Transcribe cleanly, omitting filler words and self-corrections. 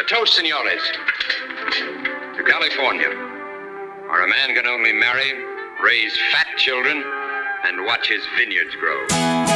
A toast, senores. To California, where a man can only marry, raise fat children, and watch his vineyards grow.